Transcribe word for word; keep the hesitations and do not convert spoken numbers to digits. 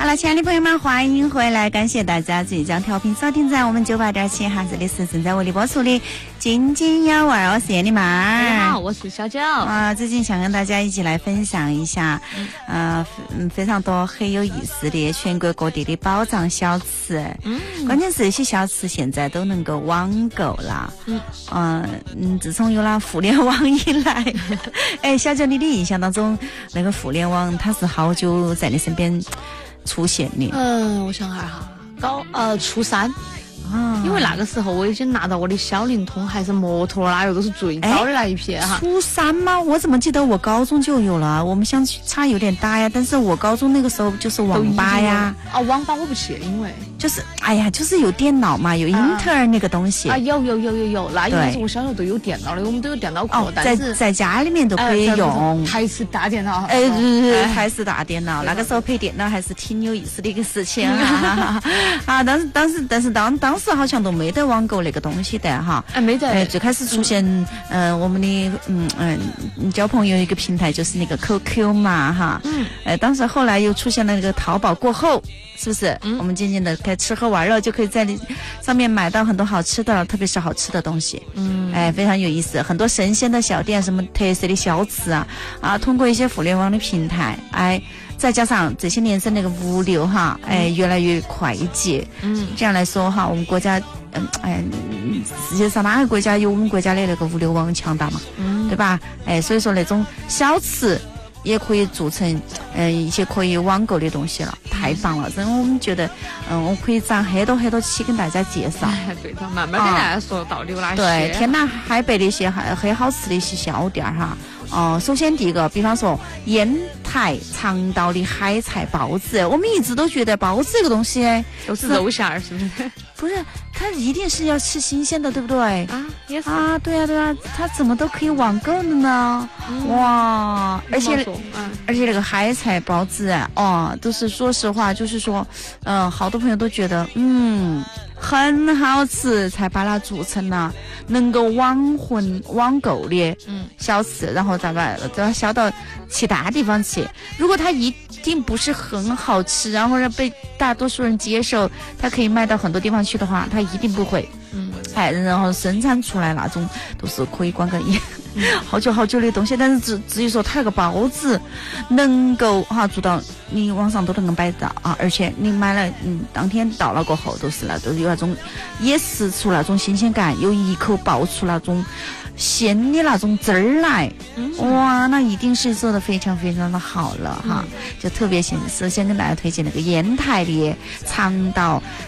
了，亲爱的朋友们，欢迎回来！感谢大家即将调频收听在我们九八点七哈，这里是正在为你播出的津津有味，我是你妈。 大家好，我是小九。 啊，最近想跟大家一起来分享一下，呃，嗯，非常多很有意思的全国各地的宝藏小吃。嗯，关键是这些小吃现在都能够网购了。嗯，嗯、呃，嗯，自从有了互联网以来，哎，小九，你的印象当中，那个互联网它是好久在你身边出现的？ 嗯，我想下哈，高呃初三。啊，因为那个时候我已经拿到我的小灵通还是摩托罗拉，又都是最早的那一批哈。 初三吗？我怎么记得我高中就有了？我们相差有点大呀。但是我高中那个时候就是网吧呀。 啊，网吧我不去，因为就是哎呀，就是有电脑嘛，有英特尔那个东西啊，有有有有有。那因为我小时候都有电脑的，我们都有电脑课， 哦、 但是在在家里面都可以用。 台式大电脑， 哎，对对对，台式大电脑，那个时候配电脑还是挺有意思的一个事情啊。啊，当时当时但是当当时好像都没得网购那个东西的哈， 哎，没得。 哎，最开始出现，嗯、呃，我们的嗯嗯交朋友一个平台就是那个 Q Q 嘛哈，嗯，哎，当时后来又出现了那个淘宝过后，是不是？嗯，我们渐渐的开吃喝玩乐就可以在上面买到很多好吃的，特别是好吃的东西，嗯，哎，非常有意思，很多神仙的小店，什么特色的小吃啊，啊，通过一些互联网的平台，哎。再加上这些年生那个物流哈，哎，越来越快捷。嗯，这样来说哈，我们国家，嗯，哎，世界上哪个国家有我们国家的那个物流网强大嘛？嗯，对吧？哎，所以说那种小吃也可以做成，嗯、呃，一些可以网购的东西了，太棒了！所以我们觉得，嗯，我可以攒很多很多期跟大家介绍。 哎，对的，慢慢跟大家说到底有哪些。 对，天南海北的一些很很好吃的一些小店哈。哦、呃，首先第一个，比方说烟台尝到的海菜包子，我们一直都觉得包子这个东西都是肉馅儿，是不是？ 不是，它一定是要吃新鲜的，对不对？ 啊，也是啊，对啊，对啊，它怎么都可以网购的呢？嗯、哇，而且、嗯、而且那个海菜包子哦，都是说实话，就是说，嗯、呃，好多朋友都觉得，嗯。很好吃，才把它做成了能够网混网购的小吃，嗯、然后再把再销到其他地方去。如果它一定不是很好吃，然后让被大多数人接受，它可以卖到很多地方去的话，它一定不会。嗯，哎，然后生产出来那种都是可以管个一。嗯、好久好久的东西，但是至至于说它那个包子能够哈做到你网上都能够买到啊，而且你买了嗯当天到了过后都是那都有那种也吃出那种新鲜感，有一口爆出那种鲜的那种汁儿来，嗯、哇，那一定是做的非常非常的好了哈。嗯、就特别先首先跟大家推荐那个烟台的尝到